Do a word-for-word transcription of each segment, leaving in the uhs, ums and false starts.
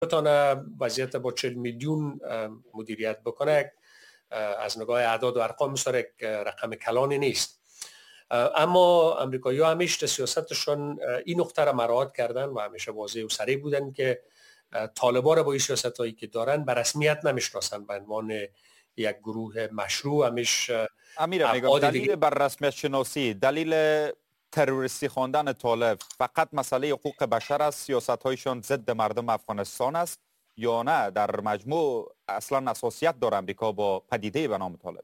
بتونه وضعیت با چهل میلیون مدیریت بکنه از نگاه اعداد و ارقام مثلا یک رقم کلانی نیست. اما امریکایی‌ها همیشه سیاستشون این نقطه را مراعات کردن و همیشه واضح و صریح بودن که طالبان را با این سیاستایی که دارن به رسمیت نمیشناسن به عنوان یک گروه مشروع. همیشه امیر میگم دلیل بر رسمیت شناسی، دلیل تروریستی خواندن طالب فقط مسئله حقوق بشر است، سیاست‌هایشان ضد مردم افغانستان است یا نه در مجموع اصلا اساسیت داره امریکا با پدیده به نام طالب؟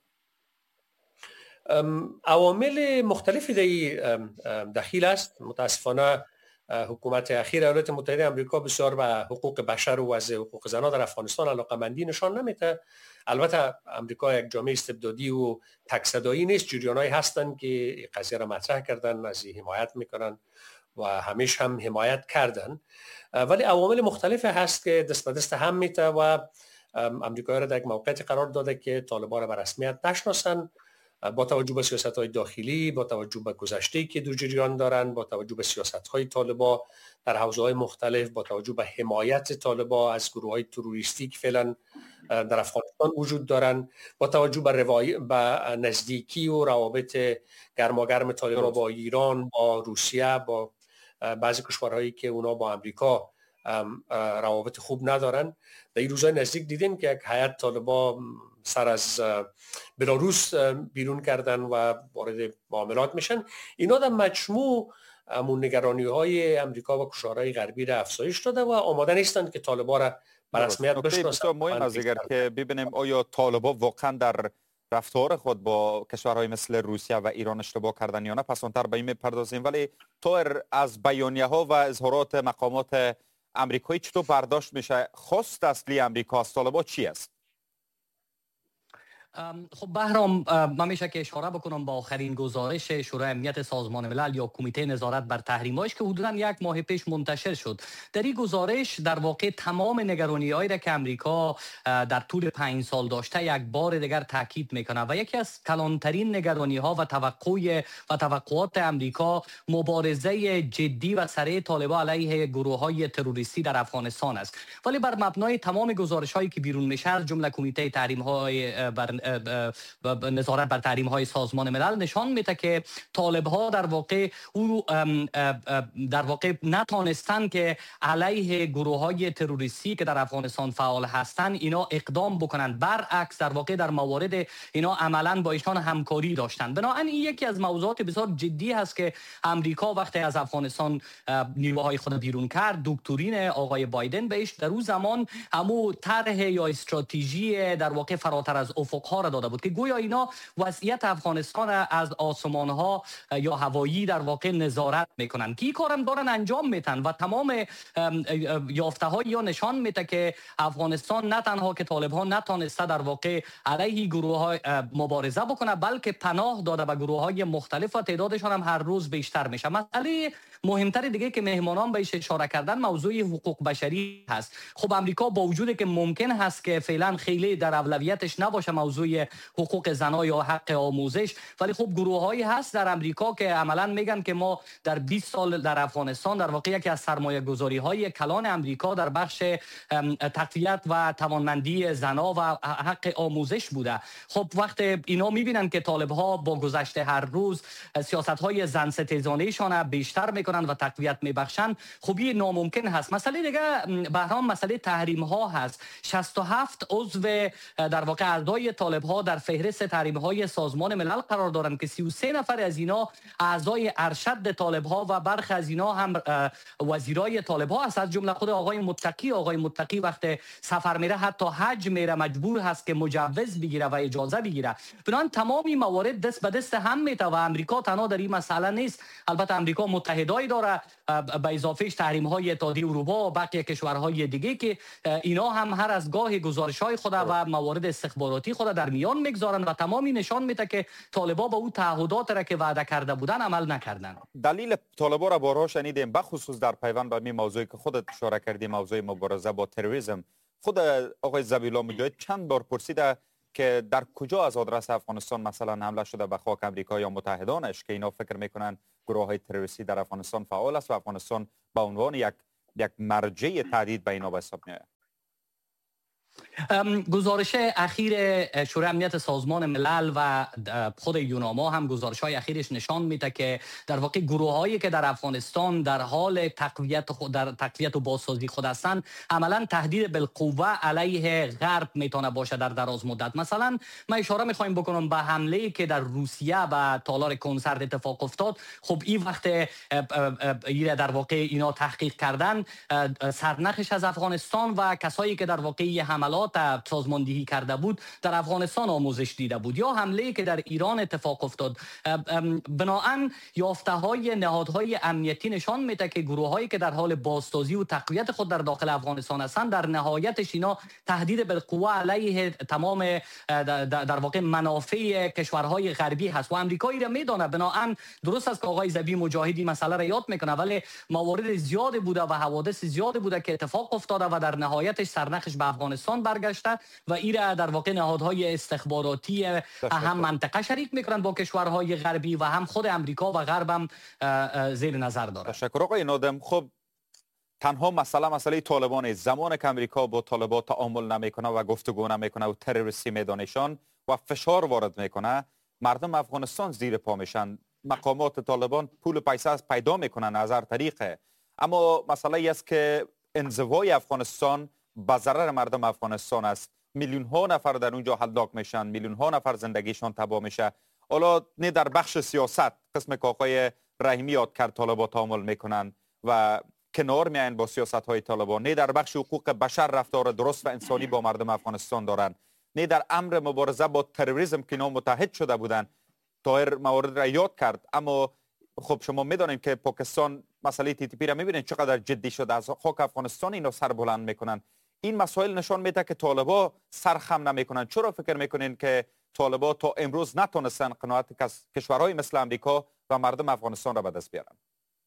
عوامل مختلفی در دخیل است. متاسفانه حکومت اخیر ایالات متحده آمریکا بسیار به حقوق بشر و وضع حقوق زنان در افغانستان علاقه‌مندی نشان نمیده. البته امریکا یک جامعه استبدادی و تک‌صدایی نیست، جریانایی هستند که قضیه را مطرح کردن، از این حمایت میکنن و همیشه هم حمایت کردن، ولی عوامل مختلفی هست که دست به دست هم میته و امریکا را در یک موقعیت قرار داده که طالبان را به رسمیت نشناسن، با توجه به سیاست‌های داخلی، با توجه به گذشته‌ای که دو جریان دارن، با توجه به سیاست‌های طالبان در حوزه‌های مختلف، با توجه به حمایت طالبان از گروه‌های تروریستی که فعلا در افغانستان وجود دارن، با توجه به روای... به نزدیکی و روابط گرماگرم طالبان با ایران، با روسیه، با بعضی کشورهایی که اونا با امریکا روابط خوب ندارن. در این روزهای نزدیک دیدیم که یک هیئت طالبان سر از بلاروس بیرون کردن و وارد معاملات میشن. اینا در مجموع همون نگرانی های امریکا و کشورهای غربی را افزایش داده و آماده نیستند که طالبان را به رسمیت بشناسند. بسیار مهم است اگر که ببینیم آیا طالبان واقعا در رفتار خود با کشورهای مثل روسیه و ایران اشتباه کردن یا نه، پس اونتر به این میپردازیم. ولی تو از بیانیه ها و اظهارات مقامات امریکایی چطور برداشت میشه؟ خواست اصلی امریکا از طالبان چی است؟ خب بهرام، من میشه که اشاره بکنم با آخرین گزارش شورای امنیت سازمان ملل یا کمیته نظارت بر تحریم‌هاش که حدوداً یک ماه پیش منتشر شد. در این گزارش در واقع تمام نگرانی‌هایی را که امریکا در طول پنج سال داشته یک بار دیگر تاکید میکنه و یکی از کلانترین نگرانی‌ها و توقع و توقعات امریکا مبارزه جدی و سریع طالبان علیه گروه‌های تروریستی در افغانستان است. ولی بر مبنای تمام گزارش‌هایی که بیرون میشه از جمله کمیته تحریم‌های بر نظارت بر تحریم های سازمان ملل نشان میده که طالب ها در واقع او در واقع نتانستن که علیه گروه های تروریستی که در افغانستان فعال هستند اینا اقدام بکنند، برعکس در واقع در موارد اینا عملا با ایشان همکاری داشتند. بنابراین این یکی از موضوعات بسیار جدی هست که امریکا وقتی از افغانستان نیروهای خود بیرون کرد، دکترین آقای بایدن بهش در اون زمان همو طرح یا استراتژی در واقع فراتر از افق را داده بود که گویا اینا وضعیت افغانستان از آسمان ها یا هوایی در واقع نظارت میکنن که این کارم دارن انجام میتن و تمام یافته های یا نشان میده که افغانستان نه تنها که طالب ها نتانسته در واقع علیه گروه های مبارزه بکنه، بلکه پناه داده به گروه های مختلف و تعدادشان هم هر روز بیشتر میشه. مسئله مهمتر دیگه که مهمانان بهش اشاره کردن موضوع حقوق بشری هست. خب امریکا با وجودی که ممکن هست که فعلا خیلی در اولویتش نباشه موضوع حقوق زنان یا حق آموزش، ولی خب گروه‌هایی هست در امریکا که عملاً میگن که ما در بیست سال در افغانستان در واقع یکی از سرمایه‌گذاری‌های کلان امریکا در بخش تقویت و توانمندی زنان و حق آموزش بوده. خب وقت اینا میبینن که طالب‌ها با گذشته هر روز سیاست‌های زن ستیزانه‌شان بیشتر میکنن و تقویت میبخشن، خب این ناممکن هست. مسئله دیگه بهرام مسئله تحریم‌ها هست. شصت و هفت عضو در واقع اعضای طالب‌ها در فهرست تحریم‌های سازمان ملل قرار دارند که سی و سه نفر از اینا اعضای ارشد طالب‌ها و برخی از اینا هم وزیرای طالب‌ها هست، از جمله خود آقای متقی. آقای متقی وقت سفر میره حتی حج میره مجبور هست که مجوز بگیره و اجازه بگیره. بنابراین تمامی موارد دست به دست هم میته و امریکا تنها در این مسئله نیست. البته امریکا متحدای داره، به اضافه تحریم‌های اتحادیه اروپا و بقیه کشورهای دیگه که اینا هم هر از گاه گزارش‌های خود و موارد استخباراتی خود در میان میگذارن و تمامی نشان میده که طالبان با اون تعهدات را که وعده کرده بودن عمل نکردن. دلیل طالبان را بارها شنیدیم، بخصوص در پیوند به این موضوعی که خودت اشاره کردی، موضوع مبارزه با تروریسم. خود آقای ذبیح الله مجاهد چند بار پرسیده که در کجا از آدرس افغانستان مثلا حمله شده به خاک امریکا یا متحدانش که اینا فکر میکنن گروه های تروریستی در افغانستان فعال است و افغانستان به عنوان یک یک مرجع تهدید به اینا به حساب میاد؟ گزارش اخیر شورای امنیت سازمان ملل و خود یوناما هم گزارش های اخیرش نشان میده که در واقع گروه هایی که در افغانستان در حال تقویت خود در تقویت و بازسازی خود هستند عملا تهدید بالقوه علیه غرب میتونه باشه در دراز مدت. مثلا ما اشاره میخوایم بکنم به حمله که در روسیه و تالار کنسرت اتفاق افتاد. خب این وقت در واقع اینا تحقیق کردن سرنخش از افغانستان و کسایی که در واقع حملات سازماندهی کرده بود در افغانستان آموزش دیده بود، یا حمله که در ایران اتفاق افتاد. بنابراین یافته های نهادهای امنیتی نشان میده که گروه هایی که در حال بازسازی و تقویت خود در داخل افغانستان هستند در نهایتش اینا تهدید بالقوه علیه تمام در واقع منافع کشورهای غربی هست و امریکایی را میدانه. بنابراین درست است که آقای ذبیح مجاهدی مسئله را یاد میکنه، ولی موارد زیاد بوده و حوادث زیاد بوده که اتفاق افتاده و در نهایتش سرنخش به افغانستان برگشته و ایره در واقع نهادهای استخباراتی هم منطقه شریک میکنن با کشورهای غربی و هم خود امریکا و غرب هم زیر نظر داره. تشکر آقای نادم. خب تنها مسئله مسئله طالبان، زمان که امریکا با طالبان تعامل نمیکنه و گفتگو نمیکنه و تروریستی میدانشان و فشار وارد میکنه، مردم افغانستان زیر پا میشن. مقامات طالبان پول پیسه پیدا میکنن از هر طریقه، اما مسئله است که انزوای افغانستان به ضرر مردم افغانستان است. میلیون ها نفر در اونجا هلاک میشن، میلیون ها نفر زندگیشان تباه میشه. حالا نه در بخش سیاست قسم که آقای رحیمی یاد کرد طالبان تعامل میکنن و کنار میاین با سیاست های طالبان، نه در بخش حقوق بشر رفتار درست و انسانی با مردم افغانستان دارن، نه در امر مبارزه با تروریسم که اینا متحد شده بودن. طاهر موارد را یاد کرد، اما خب شما میدونید که پاکستان مسئله تی تی پی را میبینید چقدر جدی شده، از خاک افغانستان اینا سر بلند میکنن. این مسائل نشان میده که طالبا سرخم نمیکنن. چرا فکر میکنین که طالبا تا امروز نتونستن قناعت کشورهای مثل امریکا و مردم افغانستان را به دست بیارن؟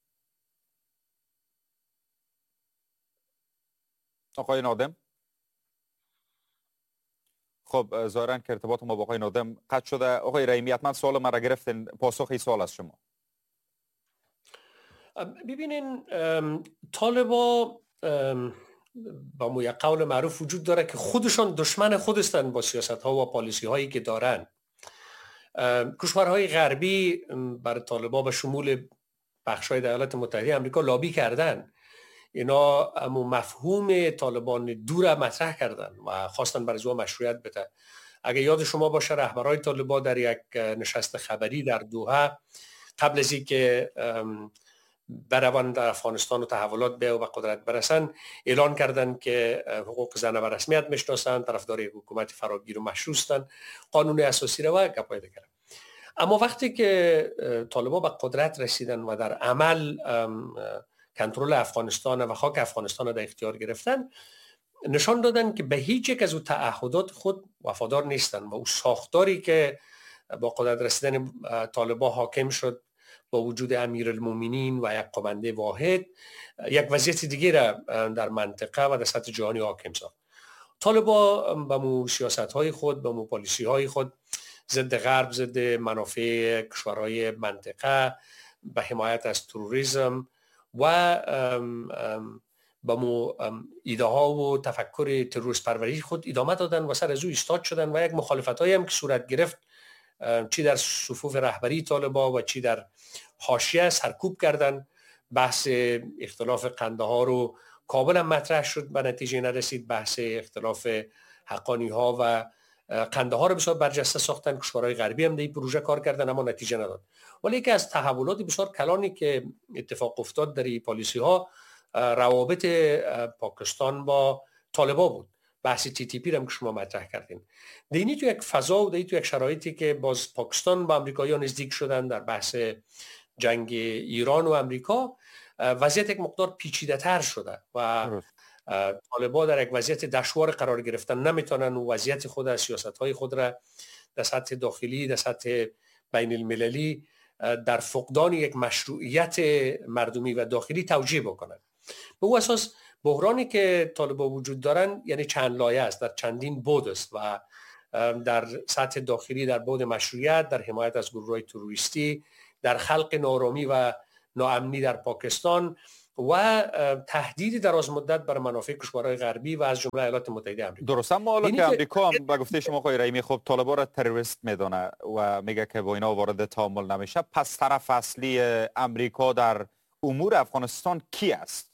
آقای نادم؟ خب ظاهرا که ارتباط ما با آقای نادم قطع شده. آقای رحیمی حتما سوال ما را گرفتین، پاسخ این سوال از شما. ببینین طالبا با مو یک قول معروف وجود داره که خودشان دشمن خود هستند با سیاست ها و پالیسی هایی که دارن. کشورهای غربی برای طالبا به شمول بخش‌های ایالات متحده آمریکا لابی کردن. اینا امو مفهوم طالبان دور مطرح کردن و خواستن برای او مشروعیت بده. اگه یاد شما باشه رهبرای طالبان در یک نشست خبری در دوحه قبل از اینکه بروان در افغانستان و تحولات به و به قدرت برسن اعلان کردن که حقوق زن به رسمیت میشناسن، طرفدار حکومت فراگیر و مشروع هستند، قانون اساسی را و گپای دیگر. اما وقتی که طالبان به قدرت رسیدن و در عمل کنترل افغانستان و خاک افغانستان را در اختیار گرفتن، نشان دادن که به هیچ یک از او تعهدات خود وفادار نیستن و او ساختاری که با قدرت رسیدن طالبان حاکم شد با وجود امیرالمومنین و یک قمنده واحد یک وضعیت دیگه را در منطقه و در سطح جهانی حاکم ساخت. طالبان با مو سیاست های خود، با مو پالیسی های خود ضد غرب، ضد منافع کشورهای منطقه، به حمایت از تروریسم و ام ام با مو ایده ها و تفکر تروریست پروری خود ادامه دادن و سر از او ایستاد شدن و یک مخالفت هایی هم که صورت گرفت چی در صفوف رهبری طالبان و چی در حاشیه سرکوب کردن. بحث اختلاف قندهار و کابل هم مطرح شد، به نتیجه نرسید. بحث اختلاف حقانی ها و قندهار بسیار برجسته ساختن. کشورهای غربی هم در این پروژه کار کردن اما نتیجه نداد. ولی یکی از تحولات بسیار کلانی که اتفاق افتاد در این پالیسی ها روابط پاکستان با طالبان بود. بحث تی تی پی هم که شما مطرح کردین، دینی تو یک فضا و دینی تو یک شرایطی که باز پاکستان با امریکایی‌ها نزدیک شدن در بحث جنگ ایران و امریکا، وضعیت یک مقدار پیچیده تر شده و طالبان در یک وضعیت دشوار قرار گرفتن، نمیتونن وضعیت خود از سیاست‌های خود را در سطح داخلی، در سطح بین المللی در فقدان یک مشروعیت مردمی و داخلی توجیه بکنن. به او اساس بحرانی که طالبان وجود دارن یعنی چند لایه است، در چندین بعد است و در سطح داخلی در بعد مشروعیت، در حمایت از گروه‌های تروریستی، در خلق نارامی و ناامنی در پاکستان و تهدید دراز مدت بر منافع کشورهای غربی و از جمله ایالات متحده آمریکا. درست، اما حالا که آمریکا هم به گفته شما آقای رحیمی خب طالبان را تروریست میدونه و میگه که با اینا وارد تعامل نمیشه، پس طرف اصلی آمریکا در امور افغانستان کی است؟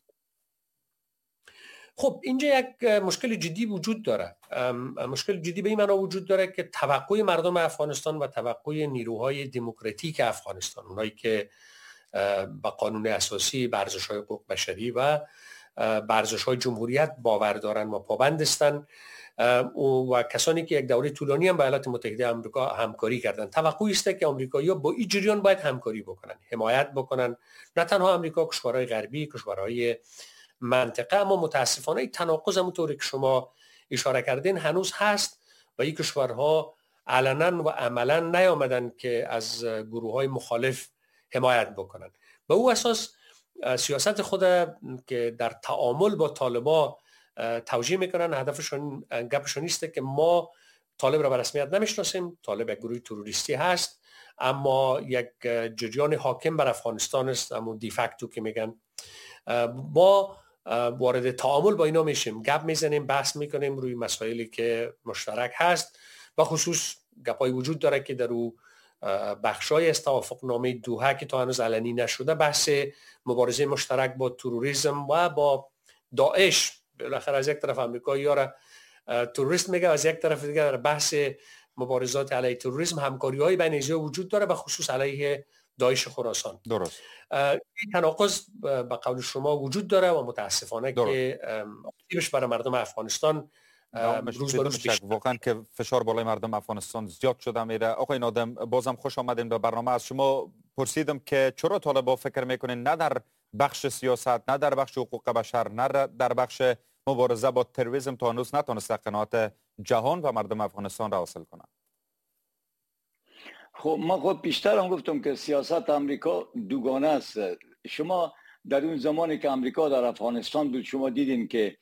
خب اینجا یک مشکل جدی وجود داره. مشکل جدی به این معنا وجود داره که توقع مردم افغانستان و توقع نیروهای دموکراتیک افغانستان، اونایی که با قانون اساسی، ارزش‌های حقوق بشری و ارزش‌های جمهوریت باور دارن و پابند هستند و کسانی که یک دوره طولانی هم با ایالات متحده آمریکا همکاری کردند، توقعی است که آمریکایی‌ها با این جریان باید همکاری بکنن، حمایت بکنن، نه تنها آمریکا، کشورهای غربی، کشورهای منطقه. اما متاسفانه این تناقض همونطوری که شما اشاره کردین هنوز هست و این کشورها علنا و عملا نیامدن که از گروه‌های مخالف حمایت بکنن. به او اساس سیاست خود که در تعامل با طالبا توجیه میکنن، هدفشون گپشون نیست که ما طالب را به رسمیت نمیشناسیم، طالب یک گروه تروریستی هست اما یک جریان حاکم بر افغانستان است، همون دیفکتو که میگن. ما وارد تعامل با اینا میشیم، گپ میزنیم، بحث میکنیم روی مسائلی که مشترک هست و خصوص گپای وجود داره که در او بخشای از توافقنامه دوحه که تا هنوز علنی نشده، بحث مبارزه مشترک با تروریسم و با داعش. بالاخره از یک طرف آمریکا یاره تروریست میگه، از یک طرف دیگه در بحث مبارزات علیه تروریسم همکاری‌های بین اینها وجود داره، به خصوص علیه داعش خراسان. درست. این تناقض به قول شما وجود داره و متاسفانه درست. که آسیبش برای مردم افغانستان روز به روز بیشتر. واقعا که فشار بالای مردم افغانستان زیاد شده میره. آقای نادم بازم خوش آمدیم به برنامه. از شما پرسیدم که چرا طالبان فکر میکنین نه در بخش سیاست، نه در بخش حقوق بشر، نه در بخش مبارزه با تروریسم تا هنوز نتونسته قناعت جهان و مردم افغانستان را حاصل کنند؟ خب من خود پیشتر هم گفتم که سیاست امریکا دوگانه است. شما در اون زمانی که امریکا در افغانستان بود شما دیدین که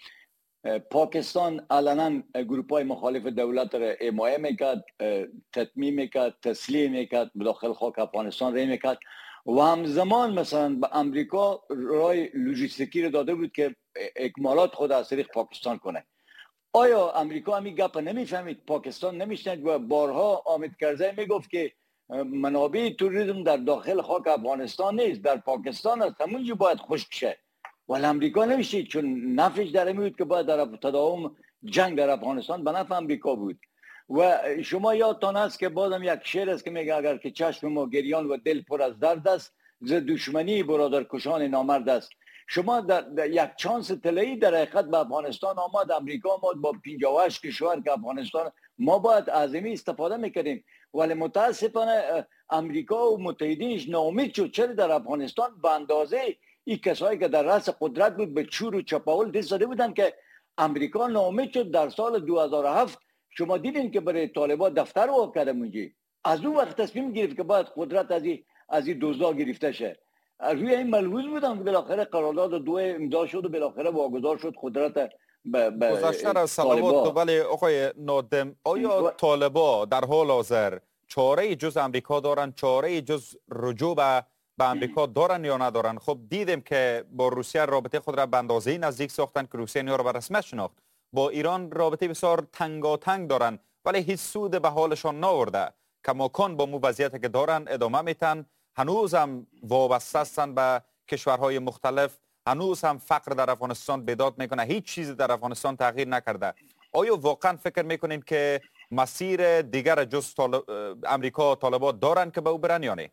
پاکستان علنا گروپای مخالف دولت را حمایت میکرد، تطمیع میکرد، تسلیح میکرد، داخل خاک افغانستان ری میکرد و همزمان مثلا به امریکا رای لوجستیکی رو داده بود که اکمالات خود از طریق پاکستان کنه. آیا امریکا همین گپ نمیفهمید؟ پاکستان نمیشنید؟ و بارها حامد کرزی میگفت که منابع توریسم در داخل خاک افغانستان نیست، در پاکستان است، همونجا باید خشک شه. ولی امریکا نمیشید، چون نفعش در این بود که باید در تداوم جنگ در افغانستان به نفع امریکا بود. و شما یادتان است که بازم یک شعر است که میگه اگر که چشم ما گریان و دل پر از درد است، ز دشمنی برادرکشان نامرد است. شما در, در یک چانس طلایی در حقیقت به افغانستان آمد، امریکا آمد با پنجاه و هشت کشور که افغانستان، ما باید عظیمی استفاده میکردیم. ولی متاسفانه امریکا و متحدینش ناامید شد. چرا در افغانستان به اندازه این کسایی که در رأس قدرت بود به چور و چپاول دست زده بودن که امریکا ناامید شد. در سال دو هزار و هفت شما دیدین که برای طالبان دفتر وا کرده اونجی. از اون وقت تصمیم گرفت که باید قدرت از این از این دزدا گرفته شه. روی این ملحوظ بودن که بالاخره قرارداد دو امضا شد و بالاخره واگذار شد قدرت به به گذشته از صلوات. ولی آقای نادم، آیا طالبان در حال حاضر چاره جز امریکا دارن، چاره جز رجوع به به امریکا دارن یا ندارن؟ خب دیدیم که با روسیه رابطه خود را به اندازه‌ای نزدیک ساختن که روسیه اینها را به رسمیت شناخت. با ایران رابطه بسیار تنگاتنگ دارن ولی هیچ سود به حالشان نآورده. کماکان با مو وضعیتی که دارن ادامه میتن، هنوز هم وابسته هستند به کشورهای مختلف، هنوز هم فقر در افغانستان بیداد میکنه، هیچ چیزی در افغانستان تغییر نکرده. آیا واقعا فکر میکنین که مسیر دیگر جز طالب... امریکا طالبان دارن که به او برن یا نه؟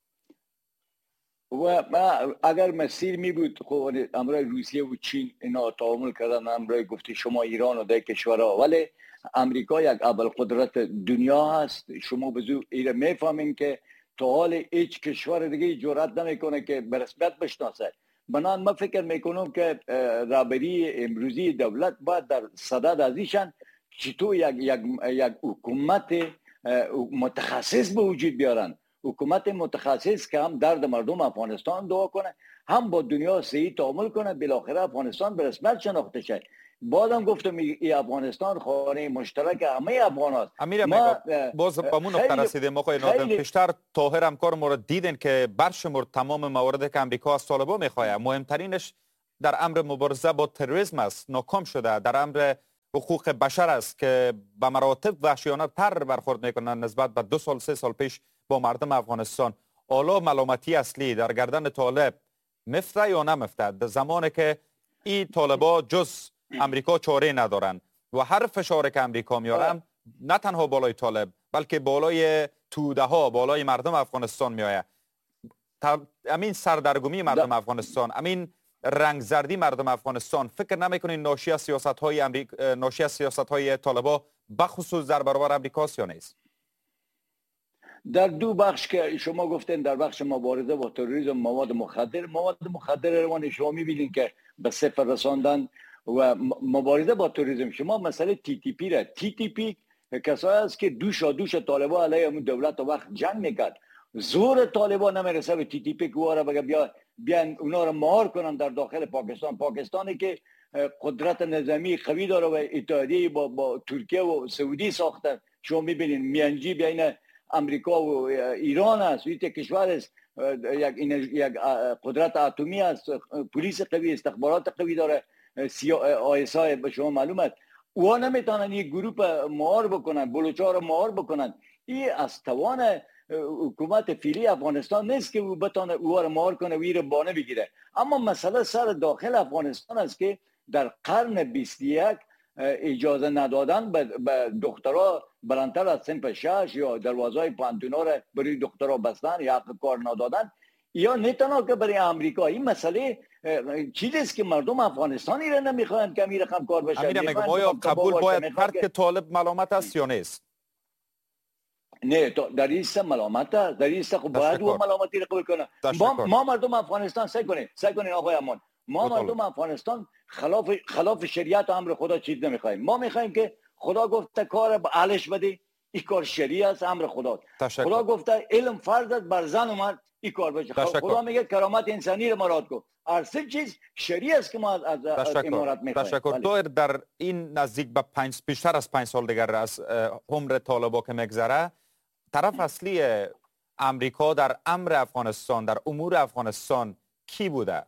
و اگر مسیر می بود خب امروز روسیه و چین اینا تعامل کردن، امروز گفتی شما ایران و ده کشورها، ولی امریکا یک ابرقدرت دنیا هست. شما بزرگ ایره میفهمین که تا حال هیچ کشور دیگه جرأت نمیکنه که به رسمیت بشناسه. بنان من فکر میکنم که رهبری امروزی دولت باید در صدد ازیشن چطور یک یک یک حکومت متخصص به وجود بیارن، حکومت متخصص که هم درد مردم افغانستان دعا کنه، هم با دنیا صحیح تعامل کنه، بالاخره افغانستان به رسمیت شناخته شه. بازم گفتم ای افغانستان خانه مشترک همه افغان هست. امیر ما باز به اون نقطه رسیدیم آقای نادم. پیشتر طاهر همکار ما رو دیدین که برشمرد تمام مواردی که امریکا از طالبا میخواه، مهمترینش در امر مبارزه با تروریسم است، ناکام شده. در امر حقوق بشر است که به مراتب وحشیانه تر برخورد میکنن نسبت به دو سال سه سال پیش با مردم افغانستان. حالا ملامتی اصلی در گردن طالب مفته یا نمفته؟ در زمانی که این طالبا جز امریکا چاره ندارن و هر فشاری که امریکا میارن نه تنها بالای طالب بلکه بالای توده ها، بالای مردم افغانستان میآید. امین سردرگمی مردم افغانستان، امین رنگ زردی مردم افغانستان، فکر نمیکنین ناشی از سیاست های امریکا، ناشی از سیاست های طالبا بخصوص در برابر امریکاست یا نیست؟ در دو بخش که شما گفتین، در بخش مبارزه با تروریسم، مواد مخدر مواد مخدر روان شما میبینین که به صفر رساندن و مبارزه با تروریسم. شما مسئله تی تی پی را، تی تی پی کسایی است که دوش دوش طالبا علیه اون دولت و وقت جنگ میکرد. زور طالبا نمیرسه به تی تی پی که واره بگه بیا بیان اونا رو مهار کنن در داخل پاکستان. پاکستانی که قدرت نظامی قوی داره و اتحادیه با, با ترکیه و سعودی ساخته. شما میبینین میانجی بین امریکا و ایران است، این کشور است، یک یک قدرت اتمی است، پلیس قوی، استخبارات قوی داره، آی اس آی به شما معلوم است. اوها نمیتونن یک گروپ مهار بکنن، بلوچا رو مهار بکنن. این از توان حکومت فعلی افغانستان نیست که او بتونه اوها رو مهار کنه و رو بانه بگیره. اما مسئله سر داخل افغانستان است که در قرن بیست و یک اجازه ندادن به دخترها بلندتر از صنف شش یا دروازه پانتونا را برای دخترها بستن یا حق کار ندادن، یا نه تنها که برای امریکا. این مسئله چیزیست که مردم افغانستانی را نمیخواهند که امیر رقم کار بشه. امیر میگم آیا قبول باید کرد که طالب ملامت است یا نیست؟ نه، در این سه ملامت است، در این سه خب باید او ملامتی را قبول کنه. ما, ما مردم افغانستان سعی کنیم سعی کنیم آقای امان، ما مردم افغانستان خلاف خلاف شریعت و امر خدا چیز نمیخوایم. ما میخوایم که خدا گفته کار به اهلش بده، این کار شریعت است، امر خدا. خدا گفته علم فرض است بر زن و مرد، این کار بشه. خدا میگه کرامت انسانی رو مراد کو. هر سه چیز شریعت است که ما از, از امارات میخوایم. تشکر. تو در این نزدیک به پنج بیشتر از پنج سال دیگر از عمر طالبا که میگذره، طرف اصلی امریکا در امر افغانستان، در امور افغانستان کی بوده؟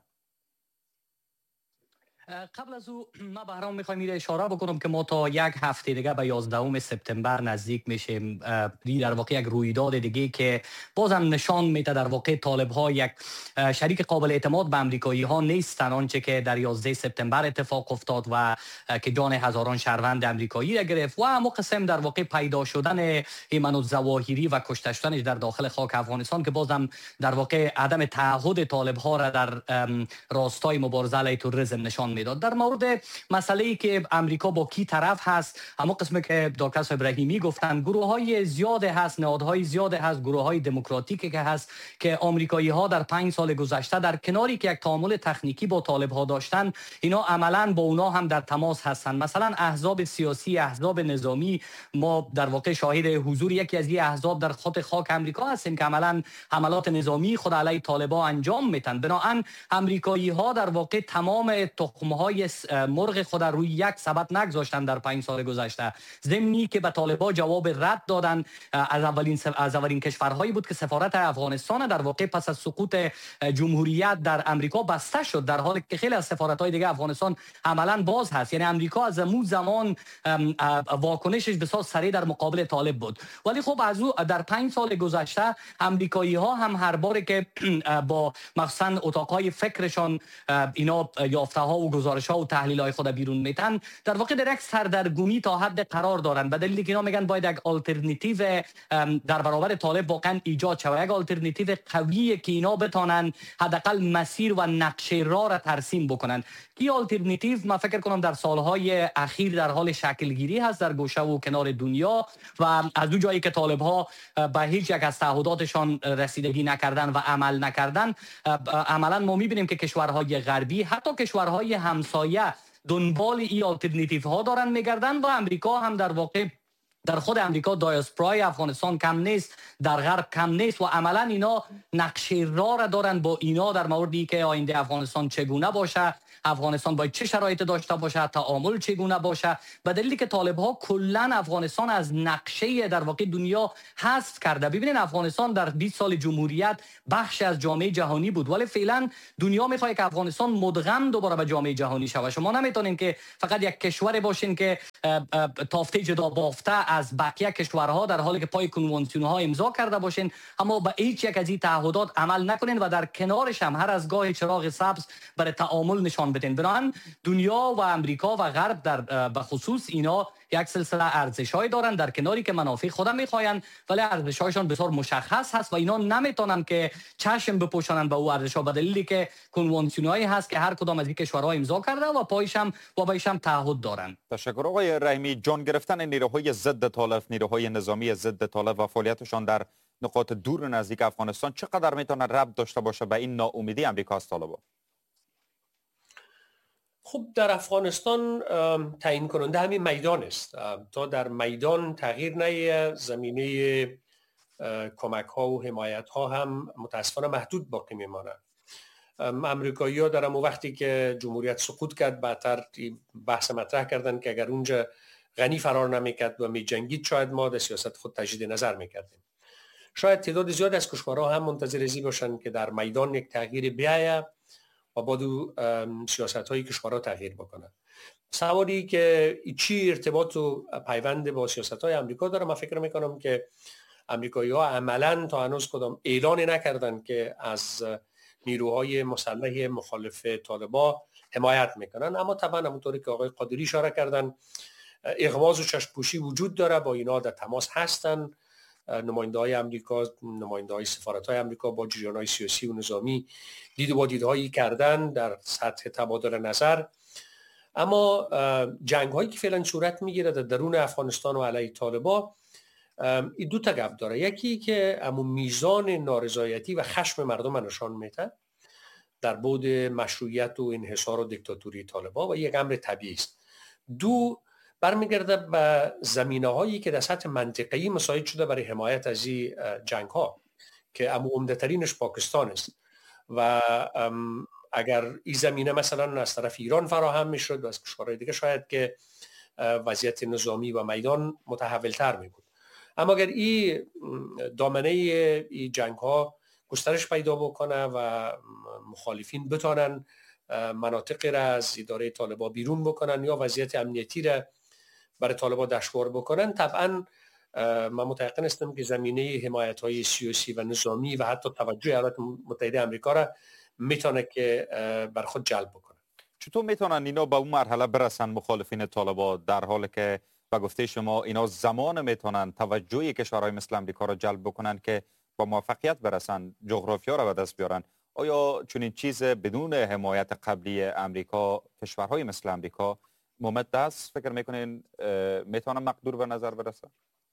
قبل از او ما بهرام میخوایم میره اشاره بکنم که ما تا یک هفته دیگه به یازدهم سپتامبر نزدیک میشیم. در واقع یک رویداد دیگه که بازم نشان میده در واقع طالب ها یک شریک قابل اعتماد به امریکایی ها نیستن، آنچه که در یازده سپتامبر اتفاق افتاد و که جان هزاران شهروند امریکایی را گرفت و اما قسم در واقع پیدا شدن ایمن الظواهری و کشته شدنش در داخل خاک افغانستان که بازم در واقع عدم تعهد طالب ها را در راستای مبارزه علیه تروریسم نشان میداد. در مورد مسئله ای که امریکا با کی طرف هست، اما قسمی که دکتر ابراهیمی گفتن، گروه های زیاد هست، نهادهای زیاد هست، گروه های دموکراتیکی که هست که آمریکایی ها در پنج سال گذشته در کناری که یک تعامل تکنیکی با طالب ها داشتن، اینا عملا با اونا هم در تماس هستن. مثلا احزاب سیاسی، احزاب نظامی، ما در واقع شاهد حضور یکی از این احزاب در خط خاک امریکا هستیم که عملا حملات نظامی خود علیه طالبان انجام میدن. بنابراین امریکایی ها در واقع تمام تخم‌های مرغ خود روی یک سبد نگذاشتن در پنج سال گذشته، ضمنی که به طالبان جواب رد دادن. از اولین از اولین کشورهایی بود که سفارت افغانستان در واقع پس از سقوط جمهوریت در امریکا بسته شد، در حالی که خیلی از سفارت‌های دیگه افغانستان عملاً باز هست. یعنی امریکا از اون زمان واکنشش بسیار سریع در مقابل طالب بود. ولی خب از او در پنج سال گذشته امریکایی ها هم هر باره که با مثلا اتاقهای فکرشان اینا یافته ها و گزارش ها و تحلیل های خود بیرون میتن، در واقع در یک سردرگمی تا حد قرار دارن، به دلیلی که اینا میگن باید یک آلترناتیو در برابر طالب واقعا ایجاد شود، یک آلترناتیو قویه که اینا بتونن حداقل مسیر و نقشه راه را ترسیم بکنن. کی آلترناتیو من فکر کنم در سالهای اخیر در حال شکل گیری هست در گوشه و کنار دنیا و از دو جایی که طالب ها به هیچ یک از تعهداتشان رسیدگی نکردن و عمل نکردن، عملا ما میبینیم که کشورهای غربی حتی کشورهای همسایه دنبال این آلترناتیو ها دارن میگردن و امریکا هم در واقع در خود امریکا دایاسپورای افغانستان کم نیست، در غرب کم نیست و عملا اینا نقشه راه را دارن با اینا در موردی که آینده افغانستان چگونه باشه. افغانستان باید چه شرایط داشته باشه، تعامل چگونه باشه، به دلیلی که طالب ها کلا افغانستان از نقشه در واقع دنیا حذف کرده. ببینید افغانستان در بیست سال جمهوریت بخش از جامعه جهانی بود، ولی فعلا دنیا میخواد که افغانستان مدغم دوباره به جامعه جهانی شود. شما نمیتونین که فقط یک کشور باشین که تافته جدا بافته از بقیه کشورها در حالی که پای کنوانسیون ها امضا کرده باشین اما به هیچ یک از این تعهدات عمل نکنین و در کنارش هم هر از گاه چراغ سبز برای تعامل نشان بدین. بنابراین دنیا و امریکا و غرب در به خصوص اینا یک سلسله ارزش‌های دارن در کناری که منافع خودم میخواین، ولی ارزش‌هایشان بسیار مشخص هست و اینا نمیتونن که چشم بپوشانن به او ارزش‌ها، به دلیلی که کنوانسیون‌هایی هست که هر کدام از این کشورها امضا کرده و پایش هم و بهش هم تعهد دارن. تشکر آقای رحیمی. جان گرفتن نیروهای ضد طالب، نیروهای نظامی ضد طالب و فعالیتشان در نقاط دور و نزدیک افغانستان چقدر میتونه ربط داشته باشه به این ناامیدی امریکا از طالبان؟ خب در افغانستان تعیین کننده همین میدان است. تا در میدان تغییر نیه، زمینه کمک ها و حمایت ها هم متاسفانه محدود باقی میمانند. امریکایی ها در همون وقتی که جمهوریت سقوط کرد بعدتر بحث مطرح کردن که اگر اونجا غنی فرار نمیکرد و می جنگید شاید ما در سیاست خود تجدید نظر میکردیم. شاید تعداد زیاد از کشورها هم منتظر ازی باشن که در میدان یک تغییر بیاید و با دو سیاست های کشورها تغییر بکنن. سوالی که چی ارتباط و پیوند با سیاست های امریکا داره، من فکر میکنم که امریکایی ها عملا تا هنوز کدام اعلان نکردن که از نیروهای مسلح مخالف طالبا حمایت میکنن، اما طبعا همونطوری که آقای قادری اشاره کردن اغماض و چشم‌پوشی وجود داره، با اینا در تماس هستن. نماینده های امریکا، نماینده های سفارت های امریکا با جریان های سیاسی و نظامی دید و دادهایی کردن در سطح تبادل نظر. اما جنگ هایی که فعلا صورت میگیره در درون افغانستان و علیه طالبا این دو تا گپ داره. یکی که همون میزان نارضایتی و خشم مردم نشان میده در بعد مشروعیت و انحصار و دیکتاتوری طالبا و یک امر طبیعی است. دو برمیگرده به زمینه هایی که در سطح منطقه‌ای مساعد شده برای حمایت از این جنگ ها که عمده ترینش پاکستان است و اگر این زمینه مثلا از طرف ایران فراهم میشد و از کشورهای دیگه شاید که وضعیت نظامی و میدان متحول‌تر می بود. اما اگر این دامنه این جنگ ها گسترش پیدا بکنه و مخالفین بتانن مناطقی را از اداره طالبا بیرون بکنن یا وضعیت امنیتی را برای طالبا دشوار بکنن، طبعا من متيقن هستم که زمینه حمایت‌های سیاسی و نظامی و حتی توجه ایالات متحده آمریکا را میتونه که بر خود جلب بکنه. چطور میتونن اینا به اون مرحله برسن مخالفین طالبا، در حالی که به گفته شما اینا زمان میتونن توجه کشورهای مثل آمریکا را جلب بکنن که با موفقیت برسن، جغرافیا را به دست بیارن؟ آیا چنین چیز بدون حمایت قبلی آمریکا کشورهای مثل آمریکا ممد است؟ فکر میکنین میتونن مقدور به نظر برسن؟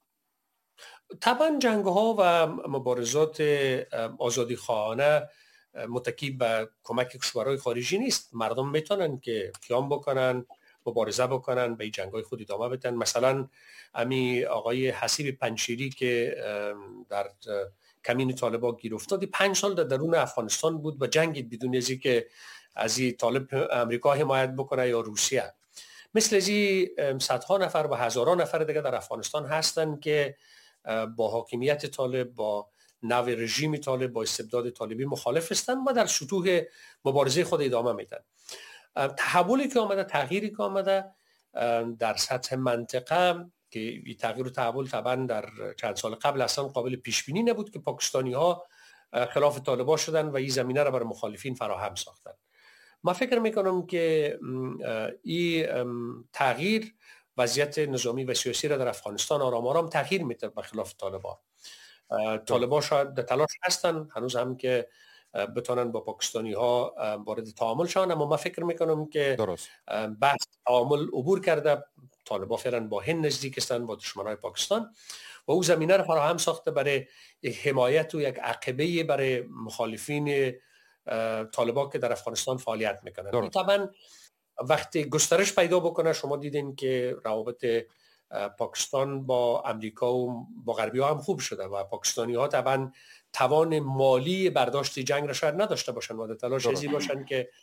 طبعا جنگ ها و مبارزات آزادی خواهانه متکی به کمک کشورهای خارجی نیست. مردم میتونن که قیام بکنن، مبارزه بکنن، به جنگ های خود ادامه بدن. مثلا امی آقای حسیب پنجشیری که در کمین طالبا گیر افتاد پنج سال در درون افغانستان بود و جنگید بدون از اینکه از این طالب امریکا حمایت بکنه یا روسیه. مثل ازی صدها نفر و هزاران نفر دیگه در افغانستان هستن که با حاکمیت طالب، با نو رژیم طالب، با استبداد طالبی مخالف هستن و در سطوح مبارزه خود ادامه میدن. تحولی که آمده، تغییری که آمده در سطح منطقه که این تغییر و تحول طبعا در چند سال قبل اصلا قابل پیش بینی نبود که پاکستانی ها خلاف طالبان شدن و این زمینه را برای مخالفین فراهم ساختن. ما فکر میکنم که این تغییر وضعیت نظامی و سیاسی را در افغانستان آرام آرام تغییر میده به خلاف طالبان. طالبان شاید در تلاش هستن هنوز هم که بتونن با پاکستانی ها وارد تعامل شون، اما ما فکر میکنم که درست بحث تعامل عبور کرده. طالبان فعلا با هند نزدیک هستن، با دشمنای پاکستان، و او زمینه را فراهم ساخته برای حمایت و یک عقبه برای مخالفین طالبان که در افغانستان فعالیت میکنن. طبعا وقتی گسترش پیدا بکنه، شما دیدین که روابط پاکستان با امریکا و با غربی ها هم خوب شده و پاکستانی ها طبعا توان مالی برداشت جنگ را شاید نداشته باشن و در تلاش ازی باشن که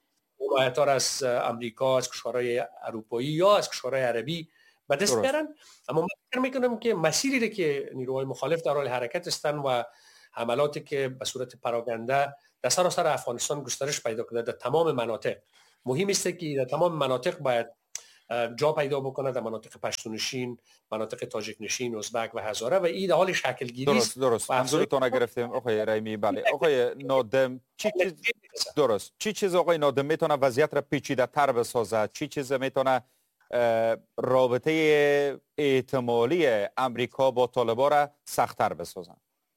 حمایت از امریکا، از کشورهای اروپایی یا از کشورهای عربی به دست بیارن. اما من فکر میکنم که مسیری که نیروهای مخالف در حال حرکت هستند و حملاتی که به صورت پراگنده در سراسر افغانستان گسترش پیدا کرده در تمام مناطق، مهم است که در تمام مناطق باید جا پیدا بکنه، در مناطق پشتونشین، مناطق تاجیک نشین، ازبک و هزاره، و این حال شکل گیری است. درست درست منظورتون گرفتیم آقای رحیمی. بله آقای نادم، چی چیز درست چی چیز آقای نادم میتونه وضعیت را پیچیده تر بسازه؟ چی چیز میتونه رابطه احتمالی امریکا با طالبان را سخت‌تر بسازه؟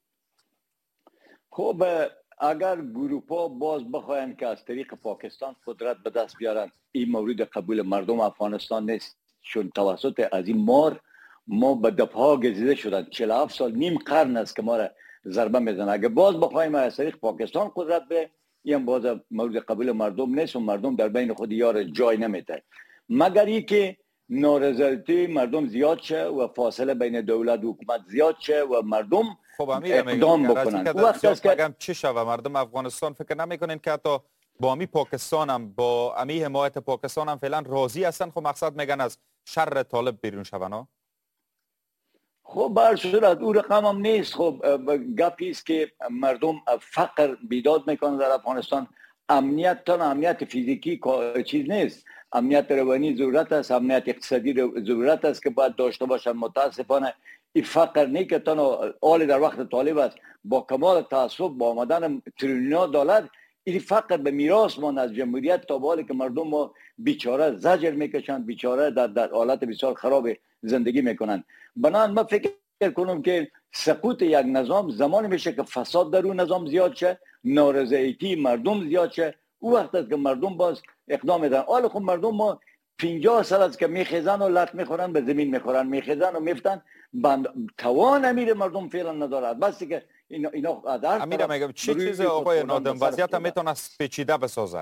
خب اگر گروپا باز بخواین که از طریق پاکستان قدرت به دست بیارن، این مورد قبول مردم افغانستان نیست، چون توسط از این مار ما به دفعه گزیده شدن. چهل و هفت سال، نیم قرن است که ما را ضربه میزنن. اگر باز بخوایم از طریق پاکستان قدرت به، این باز مورد قبول مردم نیست و مردم در بین خود یار جای نمیده، مگر ای که نارضایتی مردم زیاد شه و فاصله بین دولت و حکومت زیاد شه و مردم خب امیر اقدام بکنن. وقت است که بگم چی شوه، مردم افغانستان فکر نمیکنین که حتی با امی پاکستان هم با امی حمایت پاکستان هم فعلا راضی هستن؟ خب مقصد میگن از شر طالب بیرون شونا. خب بر صورت او رقم هم نیست. خب گپی است که مردم فقر بیداد میکنن در افغانستان. امنیت تا امنیت فیزیکی چیز نیست، امنیت روانی ضرورت است، امنیت اقتصادی ضرورت است که باید داشته باشن. متاسفانه این فقر نه که تنها آل در وقت طالب است، با کمال تعصب با آمدن تریلیون دلار این فقر به میراث ماند از جمهوریت تا به حالی که مردم ما بیچاره زجر میکشند، بیچاره در, در حالت بسیار خراب زندگی میکنند. بنابراین من فکر کنم که سقوط یک نظام زمان میشه که فساد در اون نظام زیاد شه، نارضایتی مردم زیاد شه. او وقت است که مردم باز اقدام میدن. حالا خب مردم ما پنجاه سال است که میخیزن و لط میخورن، به زمین میخورن، میخیزن و میفتن. بند توان امیر مردم فعلا ندارد. بس که اینا اینا امیر میگم چه چیز آقای نادم وضعیت میتونه پیچیده بسازه؟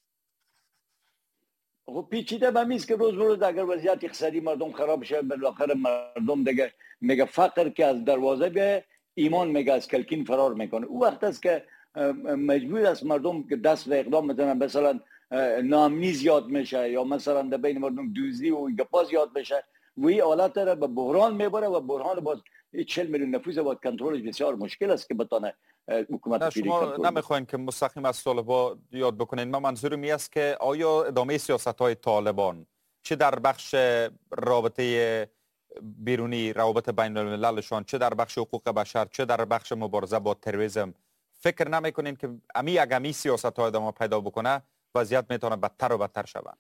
خب پیچیده به میز که روز روز اگر وضعیت اقتصادی مردم خراب شه، بالاخره مردم دیگه میگه فقر که از دروازه به ایمان میگه از کلکین فرار میکنه. او وقت است که مجبور است مردم که دست به اقدام بزنن. مثلا ناامنی زیاد میشه یا مثلا در بین مردم دوزی و گپا زیاد میشه و این حالت را به بحران میبره و بحران باز چهل میلیون نفوس و کنترلش بسیار مشکل است که بتونه حکومت فعلی کنترل. شما نمیخواین که مستقیم از طالبان یاد بکنین. من منظورم این است که آیا ادامه سیاست‌های طالبان چه در بخش رابطه بیرونی، روابط بین المللشان، چه در بخش حقوق بشر، چه در بخش مبارزه با تروریسم، فکر نمیکنین که امی اگه امی سیاست‌ها ادامه پیدا بکنه وضعیت میتونه بدتر و بدتر شود؟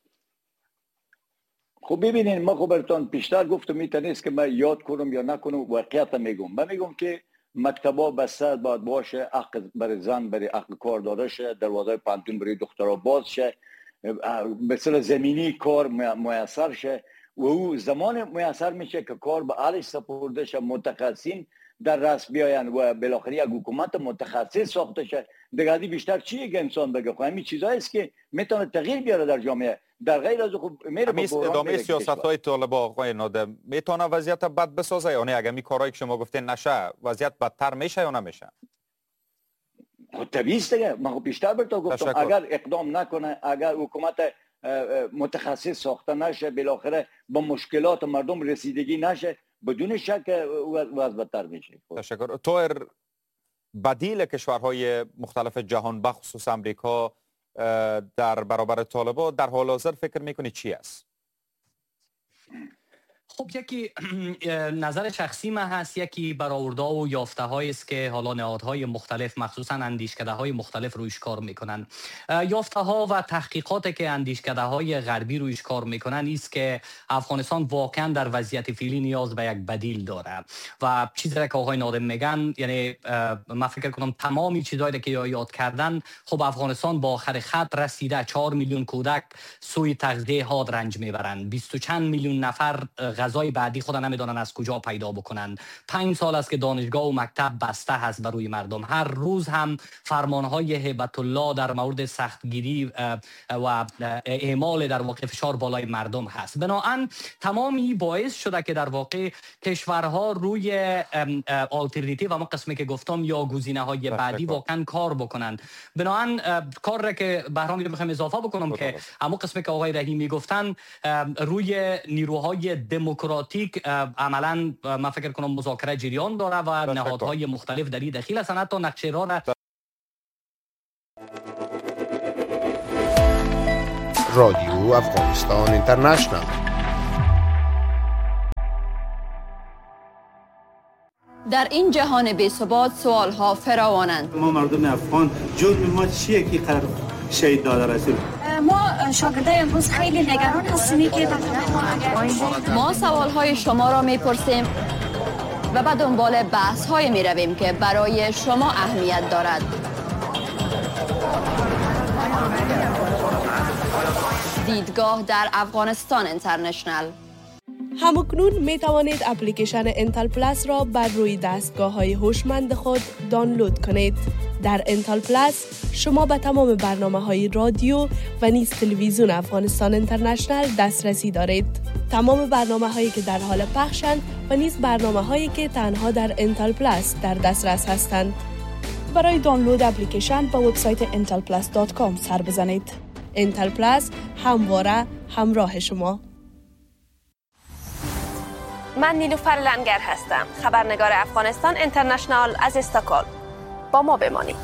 خب ببینین، ما خب براتون پیشتر گفتم میتونست که من یاد کنم یا نکنم، واقعیت میگم. من میگم که مکتبا بسته باید باشه، حق برای زن برای حق کار داده شه، دروازه پانتون برای دخترها باز شه، مثلا زمینی کار میسر شه و او زمان میسر میشه که کار به حالش سپرده شه، متخصصین در رأس بیاین و بالاخره یک حکومت متخصص ساخته شه. دیگه بیشتر چیه که انسان بگه؟ خب همین چیزایی است که میتونه تغییر بیاره در جامعه. در غیر از خب میره به بحران. ادامه سیاست‌های طالبان آقای نادم میتونه وضعیت بد بسازه یا نه؟ اگه می کارهایی که شما گفتین نشه وضعیت بدتر میشه یا نمیشه؟ خب طبیعی است دیگه. من بیشتر براتون گفتم اگر اقدام نکنه، اگر حکومت متخصص ساخته نشه، بالاخره با مشکلات مردم رسیدگی نشه، بدون شک وضع بدتر میشه. تشکر. تو بدیل کشورهای مختلف جهان بخصوص امریکا در برابر طالبان در حال حاضر فکر میکنی چی است؟ خب یکی نظر شخصی من هست، یکی برآورده و یافته هایی است که حالا نهادهای مختلف مخصوصا اندیشکده های مختلف رویش کار میکنن. یافته ها و تحقیقاتی که اندیشکده های غربی رویش کار میکنن است که افغانستان واقعا در وضعیت فعلی نیاز به یک بدیل داره و چیزی که آقای نادم میگن، یعنی من فکر کنم تمامی چیزایی که یاد کردن، خب افغانستان با آخر خط رسیده. چهار میلیون کودک سوی تغذیه حاد رنج میبرند، بیست و چند میلیون نفر غذای بعدی خود نمیدونن از کجا پیدا بکنن. پنج سال است که دانشگاه و مکتب بسته هست بر روی مردم. هر روز هم فرمانهای هیبت الله در مورد سختگیری و اعمال در واقع فشار بالای مردم هست. بنابراین تمامی باعث شده که در واقع کشورها روی آلترناتیو و ما قسمی که گفتم یا گزینه‌های بعدی واقعا کار بکنند. بنابراین کار را که بهرام میخوام اضافه بکنم که اما قسمی که آقای رحیمی گفتن روی نیروهای دموکراتیک عملا من فکر کنم مذاکره جریان داره و نهادهای مختلف در این دخیل هستند. حتی نقشه را را رادیو افغانستان اینترنشنال. در این جهان بی‌ثبات سوال‌ها فراوانند. ما مردم افغان جرم ما چیه که قرار شهید داده رسول؟ ما شاگردای امروز خیلی نگران هستیم که ما سوال‌های شما را می‌پرسیم و به دنبال بحث‌های می‌رویم که برای شما اهمیت دارد. دیدگاه در افغانستان اینترنشنال. همکنون می توانید اپلیکیشن انتل پلاس را بر روی دستگاه های هوشمند خود دانلود کنید. در انتل پلاس شما به تمام برنامه های رادیو و نیز تلویزیون افغانستان اینترنشنال دسترسی دارید. تمام برنامه هایی که در حال پخشند و نیز برنامه هایی که تنها در انتل پلاس در دسترس هستند. برای دانلود اپلیکیشن به وبسایت انتل پلاس دات کام سر بزنید. انتل پلاس همواره همراه شما. من نیلوفر لنگر هستم، خبرنگار افغانستان اینترنشنال از استکهلم. با ما بمانید.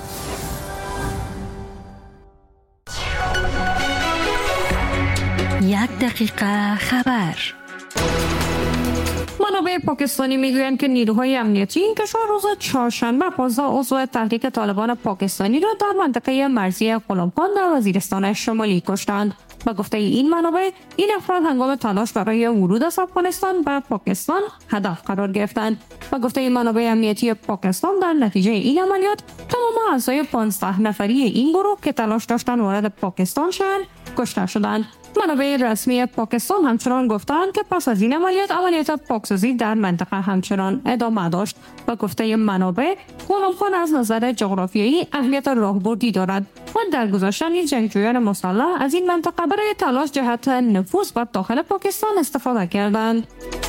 یک دقیقه خبر. منابع پاکستانی میگویند که نیروهای امنیتی این کشور روز چهارشنبه پانزده عضو تحریک طالبان پاکستانی را در منطقه مرزی قلمخان در وزیرستان شمالی کشتند. با گفته این منابع، این افراد هنگام تلاش برای ورود از افغانستان به پاکستان هدف قرار گرفتند. با گفته این منابع امنیتی پاکستان، در نتیجه این عملیات تمام اعضای پانزده نفری این گروه که تلاش داشتند وارد پاکستان شوند کشته شدند. منابع رسمی پاکستان همچنان گفتند که پس از این عملیات عملیات پاکسازی در منطقه همچنان ادامه داشت. با گفته منابع، قلمخان از نظر جغرافیایی اهمیت راهبردی دارد و در گذشته نیز جنگجویان مسلح از این منطقه برای تلاش جهت نفوذ بر داخل پاکستان استفاده کردند.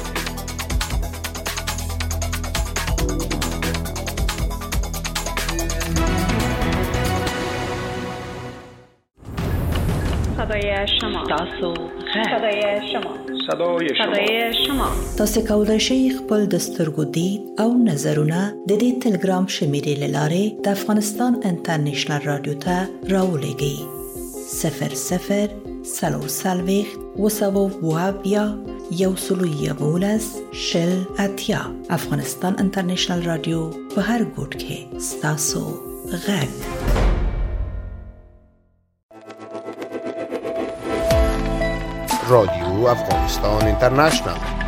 صدای شما تاسو صدای شما صدای شما صدای شما تاسو کولای شئ خپل د سترګو دید او نظرونه د دې ټلګرام شمیرې لاره د افغانستان انټرنیشنل رادیو ته راولېږئ. صفر صفر سلور سلويخت وسبو وابیا یو سلو یولس شل اتیا. افغانستان انټرنیشنل رادیو په هر ګوټ کې ستاسو غږ. رادیو افغانستان اینترنشنال.